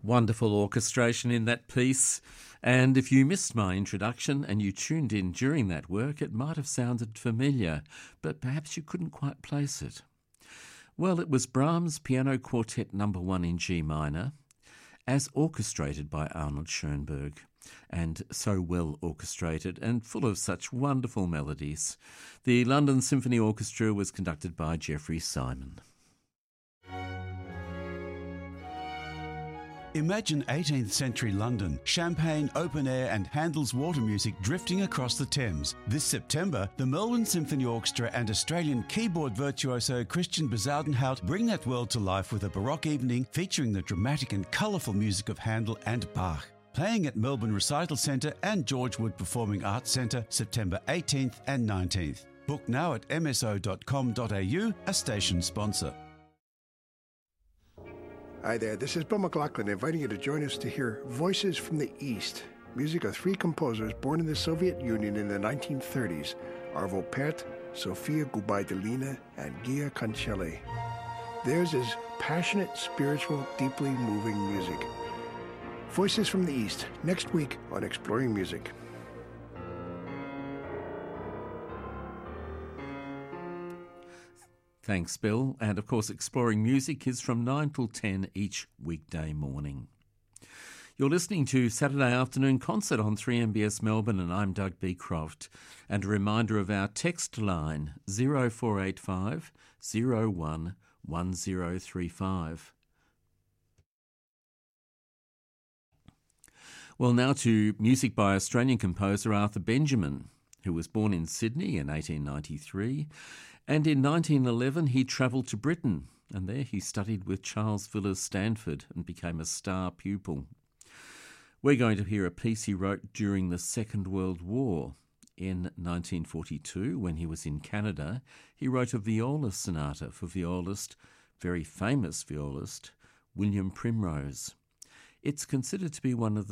Wonderful orchestration in that piece. And if you missed my introduction and you tuned in during that work, it might have sounded familiar, but perhaps you couldn't quite place it. Well, it was Brahms' Piano Quartet No. 1 in G minor, as orchestrated by Arnold Schoenberg, and so well orchestrated and full of such wonderful melodies. The London Symphony Orchestra was conducted by Geoffrey Simon. Imagine 18th century London, champagne, open air and Handel's water music drifting across the Thames. This September, the Melbourne Symphony Orchestra and Australian keyboard virtuoso Christian Bezuidenhout bring that world to life with a Baroque evening featuring the dramatic and colourful music of Handel and Bach. Playing at Melbourne Recital Centre and George Wood Performing Arts Centre September 18th and 19th. Book now at mso.com.au, a station sponsor. Hi there, this is Bill McLaughlin inviting you to join us to hear Voices from the East, music of three composers born in the Soviet Union in the 1930s, Arvo Pärt, Sofia Gubaidulina, and Gia Cancelli. Theirs is passionate, spiritual, deeply moving music. Voices from the East, next week on Exploring Music. Thanks, Bill. And of course, Exploring Music is from 9 till 10 each weekday morning. You're listening to Saturday Afternoon Concert on 3MBS Melbourne, and I'm Doug Beecroft. And a reminder of our text line, 0485 01 1035. Well, now to music by Australian composer Arthur Benjamin, who was born in Sydney in 1893, and in 1911 he travelled to Britain, and there he studied with Charles Villiers Stanford and became a star pupil. We're going to hear a piece he wrote during the Second World War. In 1942, when he was in Canada, he wrote a viola sonata for violist, very famous violist, William Primrose. It's considered to be one of the